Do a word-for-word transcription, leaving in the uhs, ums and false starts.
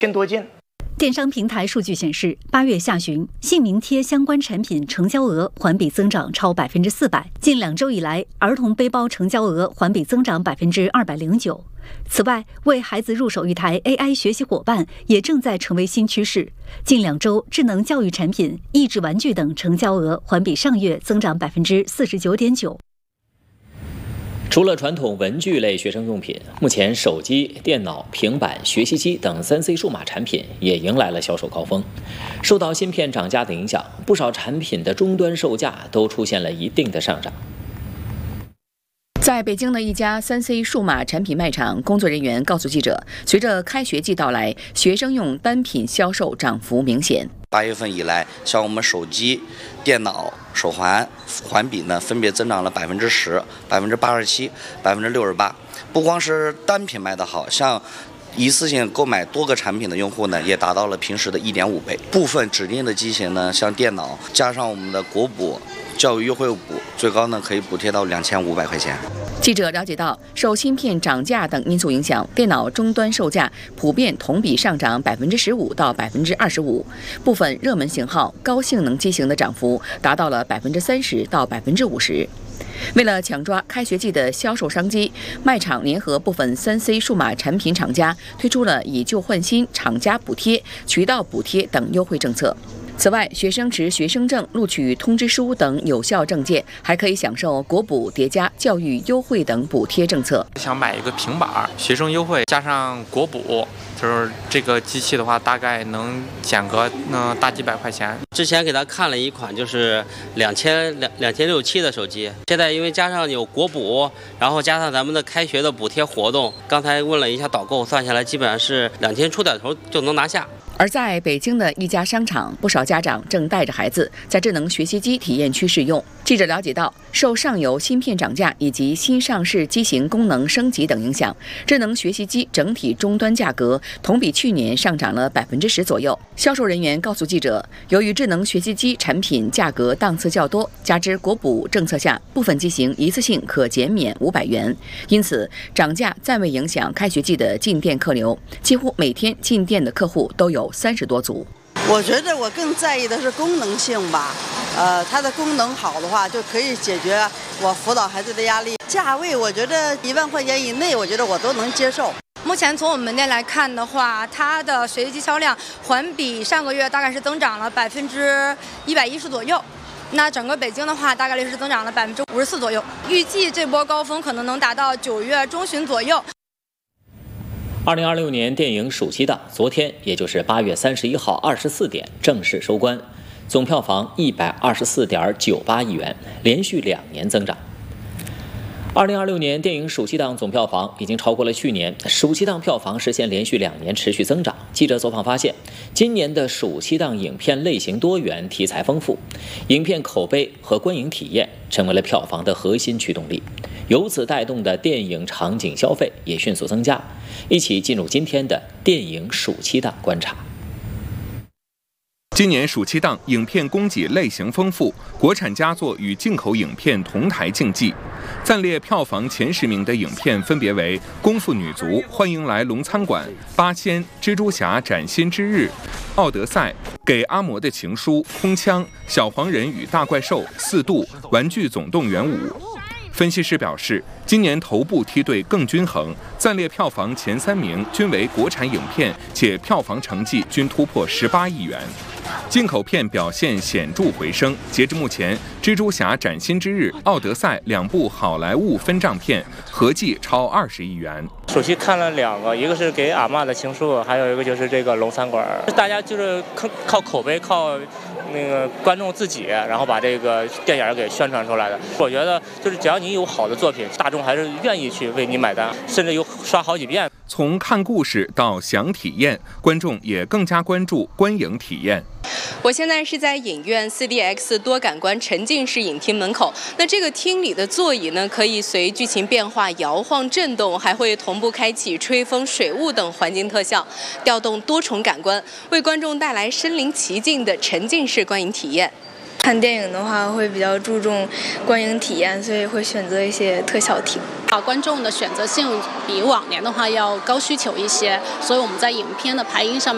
偏多见。 电商平台数据显示，八月下旬，姓名贴相关产品成交额环比增长超百分之四百。近两周以来，儿童背包成交额环比增长百分之二百零九。此外，为孩子入手一台 A I 学习伙伴也正在成为新趋势。近两周，智能教育产品、益智玩具等成交额环比上月增长百分之四十九点九。 除了传统文具类学生用品，目前手机、电脑、平板、学习机等 三 C 数码产品也迎来了销售高峰。受到芯片涨价的影响，不少产品的终端售价都出现了一定的上涨。 在北京的一家 三 C 数码产品卖场，工作人员告诉记者，随着开学季到来，学生用单品销售涨幅明显。 八月份以来，像我们手机、电脑、手环环比呢，分别增长了百分之十、百分之八十七、百分之六十八。不光是单品卖得好，像一次性购买多个产品的用户呢，也达到了平时的一点五倍。部分指定的机型呢，像电脑，加上我们的国补教育优惠补，最高呢可以补贴到两千五百块钱。 记者了解到，受芯片涨价等因素影响，电脑终端售价普遍同比上涨百分之十五到百分之二十五，部分热门型号、高性能机型的涨幅达到了百分之三十到百分之五十。为了抢抓开学季的销售商机，卖场联合部分 三 C 数码产品厂家推出了以旧换新、厂家补贴、渠道补贴等优惠政策。此外，学生持学生证、录取通知书等有效证件，还可以享受国补叠加教育优惠等补贴政策。 想买一个平板，学生优惠加上国补，就是这个机器的话，大概能减个嗯大几百块钱。 之前给他看了一款就是两千两两千六七的手机，现在因为加上有国补，然后加上咱们的开学的补贴活动，刚才问了一下导购，算下来基本上是两千出点头就能拿下。 而在北京的一家商场，不少家长正带着孩子在智能学习机体验区试用。记者了解到，受上游芯片涨价以及新上市机型功能升级等影响，智能学习机整体终端价格同比去年上涨了百分之十左右。销售人员告诉记者，由于智能学习机产品价格档次较多，加之国补政策下，部分机型一次性可减免五百元，因此涨价暂未影响开学季的进店客流，几乎每天进店的客户都有三十多组。 我觉得我更在意的是功能性吧，呃，它的功能好的话，就可以解决我辅导孩子的压力。价位我觉得一万块钱以内，我觉得我都能接受。 目前从我们门店来看的话，它的学习机销量环比上个月大概是增长了百分之一百一十左右。那整个北京的话，大概率是增长了百分之五十四左右。预计这波高峰可能能达到九月中旬左右。 二零二六年电影暑期档昨天，也就是八月三十一号二十四点正式收官，总票房一百二十四点九八亿元，连续两年增长。二零二六年电影暑期档总票房已经超过了去年，暑期档票房实现连续两年持续增长。记者走访发现，今年的暑期档影片类型多元，题材丰富，影片口碑和观影体验成为了票房的核心驱动力，由此带动的电影场景消费也迅速增加。一起进入今天的电影暑期档观察。 今年暑期档影片供给类型丰富，国产佳作与进口影片同台竞技。暂列票房前十名的影片分别为《功夫女足》《欢迎来龙餐馆》《八仙》《蜘蛛侠崭新之日》《奥德赛》《给阿嬷的情书》《空枪》《小黄人与大怪兽》《四度》《玩具总动员五》。分析师表示，今年头部梯队更均衡，暂列票房前三名均为国产影片，且票房成绩均突破十八亿元。进口片表现显著回升，截至目前，《蜘蛛侠崭新之日》《奥德赛》两部好莱坞分账片合计超二十亿元。 暑期看了两个，一个是给阿嬷的情书，还有一个就是这个龙餐馆。大家就是靠口碑，靠那个观众自己，然后把这个电影给宣传出来的。我觉得就是只要你有好的作品，大众还是愿意去为你买单，甚至有刷好几遍。 从看故事到想体验，观众也更加关注观影体验。 我现在是在影院 四 D X 多感官沉浸式影厅门口。那这个厅里的座椅呢，可以随剧情变化摇晃震动，还会同步开启吹风、水雾等环境特效，调动多重感官，为观众带来身临其境的沉浸式观影体验。 看电影的话会比较注重观影体验，所以会选择一些特效厅。 啊，观众的选择性比往年的话要高需求一些，所以我们在影片的排映上面